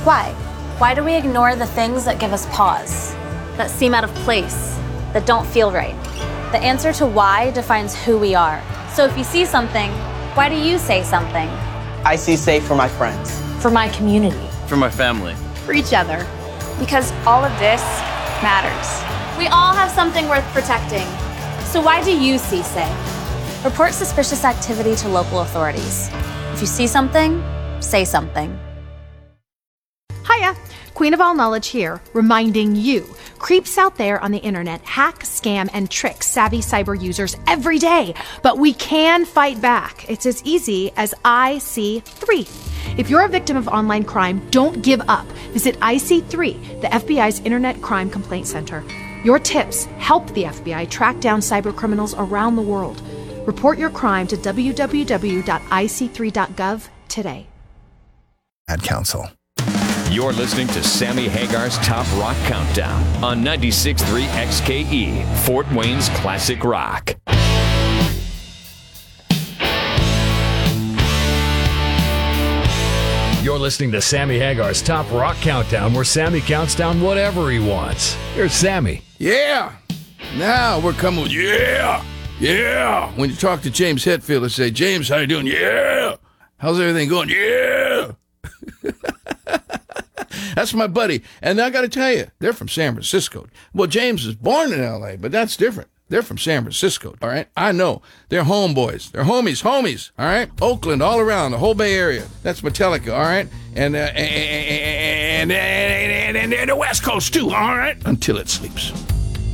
Why? Why do we ignore the things that give us pause, that seem out of place, that don't feel right? The answer to why defines who we are. So if you see something, why do you say something? I see safe for my friends. For my community. For my family. For each other. Because all of this matters. We all have something worth protecting. So why do you see safe? Report suspicious activity to local authorities. If you see something, say something. Hiya, Queen of All Knowledge here, reminding you, creeps out there on the internet hack, scam, and trick savvy cyber users every day. But we can fight back. It's as easy as IC3. If you're a victim of online crime, don't give up. Visit IC3, the FBI's Internet Crime Complaint Center. Your tips help the FBI track down cyber criminals around the world. Report your crime to www.ic3.gov today. Ad Council. You're listening to Sammy Hagar's Top Rock Countdown on 96.3 XKE, Fort Wayne's Classic Rock. You're listening to Sammy Hagar's Top Rock Countdown, where Sammy counts down whatever he wants. Here's Sammy. Yeah. Now we're coming with yeah. Yeah. When you talk to James Hetfield and say, James, how you doing? Yeah. How's everything going? Yeah. That's my buddy. And I got to tell you, they're from San Francisco. Well, James was born in L.A., but that's different. They're from San Francisco, all right? I know. They're homeboys. They're homies, all right? Oakland, all around, the whole Bay Area. That's Metallica, all right? And the West Coast, too, all right? Until it sleeps.